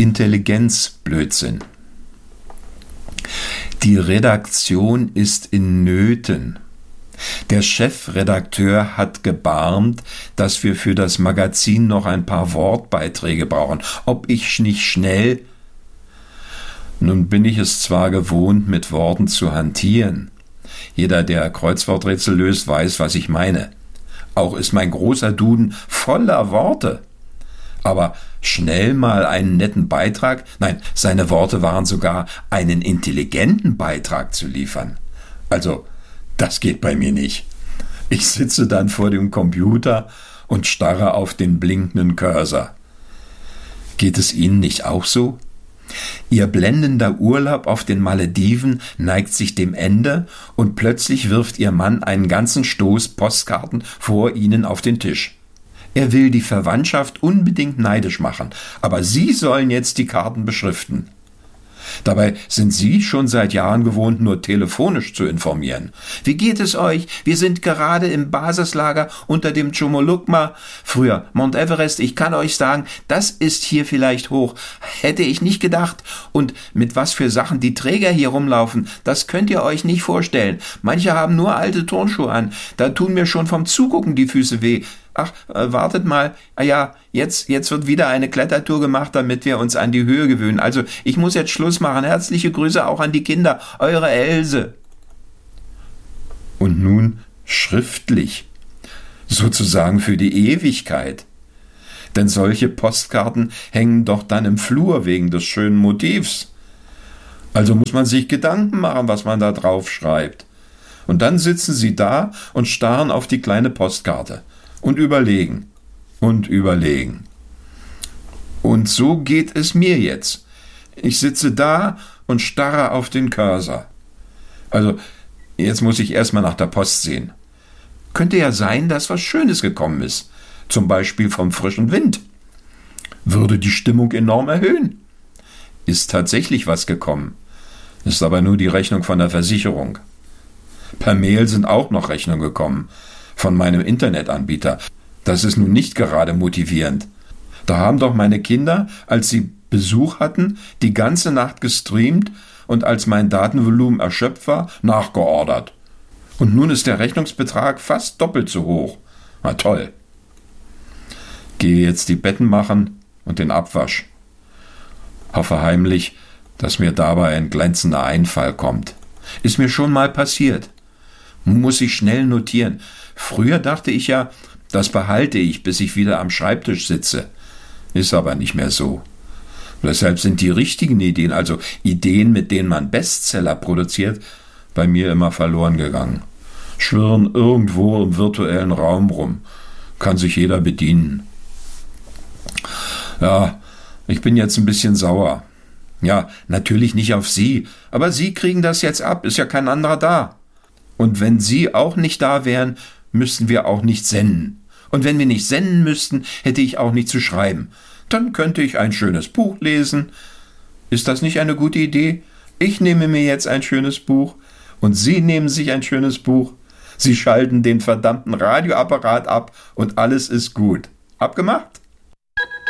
Intelligenzblödsinn. Die Redaktion ist in Nöten. Der Chefredakteur hat gebarmt, dass wir für das Magazin noch ein paar Wortbeiträge brauchen. Ob ich nicht schnell... Nun bin ich es zwar gewohnt, mit Worten zu hantieren. Jeder, der Kreuzworträtsel löst, weiß, was ich meine. Auch ist mein großer Duden voller Worte. Aber schnell mal einen netten Beitrag, nein, seine Worte waren sogar, einen intelligenten Beitrag zu liefern. Also, das geht bei mir nicht. Ich sitze dann vor dem Computer und starre auf den blinkenden Cursor. Geht es Ihnen nicht auch so? Ihr blendender Urlaub auf den Malediven neigt sich dem Ende und plötzlich wirft Ihr Mann einen ganzen Stoß Postkarten vor Ihnen auf den Tisch. Er will die Verwandtschaft unbedingt neidisch machen, aber Sie sollen jetzt die Karten beschriften. Dabei sind Sie schon seit Jahren gewohnt, nur telefonisch zu informieren. Wie geht es euch? Wir sind gerade im Basislager unter dem Chomolungma, früher Mount Everest. Ich kann euch sagen, das ist hier vielleicht hoch. Hätte ich nicht gedacht. Und mit was für Sachen die Träger hier rumlaufen, das könnt ihr euch nicht vorstellen. Manche haben nur alte Turnschuhe an. Da tun mir schon vom Zugucken die Füße weh. Ach, wartet mal. Ja, jetzt wird wieder eine Klettertour gemacht, damit wir uns an die Höhe gewöhnen. Also, ich muss jetzt Schluss machen. Herzliche Grüße auch an die Kinder. Eure Else. Und nun schriftlich. Sozusagen für die Ewigkeit. Denn solche Postkarten hängen doch dann im Flur wegen des schönen Motivs. Also muss man sich Gedanken machen, was man da drauf schreibt. Und dann sitzen sie da und starren auf die kleine Postkarte. Und überlegen. Und überlegen. Und so geht es mir jetzt. Ich sitze da und starre auf den Cursor. Also, jetzt muss ich erstmal nach der Post sehen. Könnte ja sein, dass was Schönes gekommen ist. Zum Beispiel vom frischen Wind. Würde die Stimmung enorm erhöhen. Ist tatsächlich was gekommen. Ist aber nur die Rechnung von der Versicherung. Per Mail sind auch noch Rechnungen gekommen. Von meinem Internetanbieter. Das ist nun nicht gerade motivierend. Da haben doch meine Kinder, als sie Besuch hatten, die ganze Nacht gestreamt und als mein Datenvolumen erschöpft war, nachgeordert. Und nun ist der Rechnungsbetrag fast doppelt so hoch. Na toll. Gehe jetzt die Betten machen und den Abwasch. Hoffe heimlich, dass mir dabei ein glänzender Einfall kommt. Ist mir schon mal passiert. Muss ich schnell notieren. Früher dachte ich ja, das behalte ich, bis ich wieder am Schreibtisch sitze. Ist aber nicht mehr so. Deshalb sind die richtigen Ideen, also Ideen, mit denen man Bestseller produziert, bei mir immer verloren gegangen. Schwirren irgendwo im virtuellen Raum rum. Kann sich jeder bedienen. Ja, ich bin jetzt ein bisschen sauer. Ja, natürlich nicht auf Sie, aber Sie kriegen das jetzt ab, ist ja kein anderer da. Und wenn Sie auch nicht da wären, müssten wir auch nicht senden. Und wenn wir nicht senden müssten, hätte ich auch nicht zu schreiben. Dann könnte ich ein schönes Buch lesen. Ist das nicht eine gute Idee? Ich nehme mir jetzt ein schönes Buch und Sie nehmen sich ein schönes Buch. Sie schalten den verdammten Radioapparat ab und alles ist gut. Abgemacht?